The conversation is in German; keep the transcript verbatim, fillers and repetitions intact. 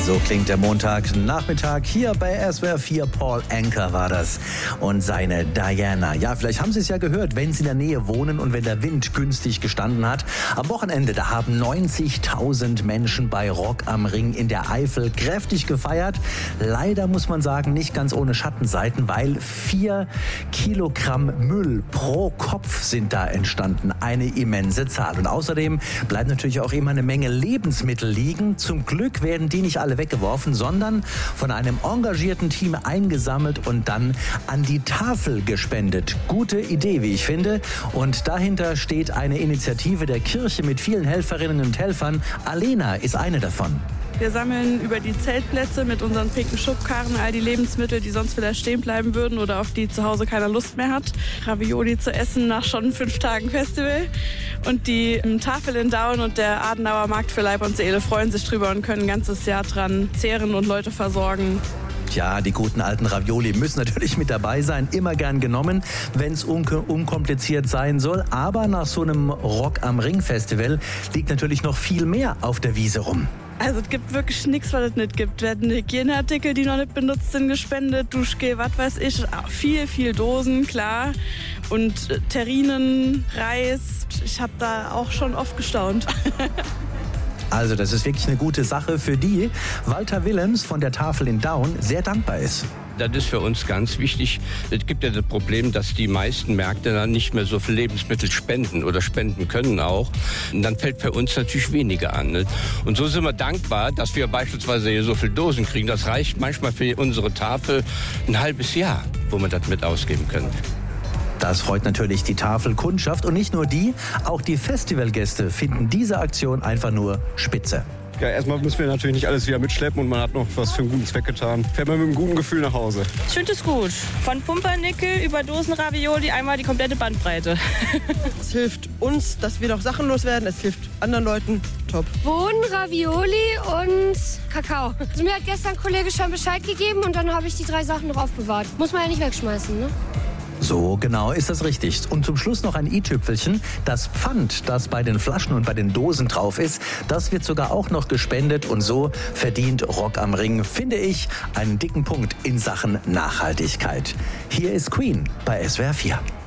So klingt der Montagnachmittag hier bei S W R vier. Paul Anka war das und seine Diana. Ja, vielleicht haben Sie es ja gehört, wenn Sie in der Nähe wohnen und wenn der Wind günstig gestanden hat. Am Wochenende, da haben neunzigtausend Menschen bei Rock am Ring in der Eifel kräftig gefeiert. Leider muss man sagen, nicht ganz ohne Schattenseiten, weil vier Kilogramm Müll pro Kopf sind da entstanden. Eine immense Zahl. Und außerdem bleibt natürlich auch immer eine Menge Lebensmittel liegen. Zum Glück werden die nicht alle weggeworfen, sondern von einem engagierten Team eingesammelt und dann an die Tafel gespendet. Gute Idee, wie ich finde. Und dahinter steht eine Initiative der Kirche mit vielen Helferinnen und Helfern. Alena ist eine davon. Wir sammeln über die Zeltplätze mit unseren pinken Schubkarren all die Lebensmittel, die sonst vielleicht stehen bleiben würden oder auf die zu Hause keiner Lust mehr hat. Ravioli zu essen nach schon fünf Tagen Festival. Und die Tafel in Daun und der Adenauer Markt für Leib und Seele freuen sich drüber und können ein ganzes Jahr dran zehren und Leute versorgen. Ja, die guten alten Ravioli müssen natürlich mit dabei sein, immer gern genommen, wenn es un- unkompliziert sein soll. Aber nach so einem Rock am Ring Festival liegt natürlich noch viel mehr auf der Wiese rum. Also es gibt wirklich nichts, was es nicht gibt. Werden Hygieneartikel, die noch nicht benutzt sind, gespendet, Duschgel, was weiß ich. Viel, viel Dosen, klar. Und Terrinen, Reis. Ich habe da auch schon oft gestaunt. Also das ist wirklich eine gute Sache, für die Walter Willems von der Tafel in Daun sehr dankbar ist. Das ist für uns ganz wichtig. Es gibt ja das Problem, dass die meisten Märkte dann nicht mehr so viel Lebensmittel spenden oder spenden können auch. Und dann fällt für uns natürlich weniger an. Ne? Und so sind wir dankbar, dass wir beispielsweise hier so viele Dosen kriegen. Das reicht manchmal für unsere Tafel ein halbes Jahr, wo wir das mit ausgeben können. Das freut natürlich die Tafelkundschaft und nicht nur die, auch die Festivalgäste finden diese Aktion einfach nur spitze. Ja, erstmal müssen wir natürlich nicht alles wieder mitschleppen und man hat noch was für einen guten Zweck getan. Fährt man mit einem guten Gefühl nach Hause. Ich finde es gut. Von Pumpernickel über Dosenravioli einmal die komplette Bandbreite. Es hilft uns, dass wir noch Sachen loswerden. Es hilft anderen Leuten. Top. Bohnen, Ravioli und Kakao. Also mir hat gestern ein Kollege schon Bescheid gegeben und dann habe ich die drei Sachen noch aufbewahrt. Muss man ja nicht wegschmeißen, ne? So genau ist das richtig. Und zum Schluss noch ein i-Tüpfelchen. Das Pfand, das bei den Flaschen und bei den Dosen drauf ist, das wird sogar auch noch gespendet. Und so verdient Rock am Ring, finde ich, einen dicken Punkt in Sachen Nachhaltigkeit. Hier ist Queen bei S W R vier.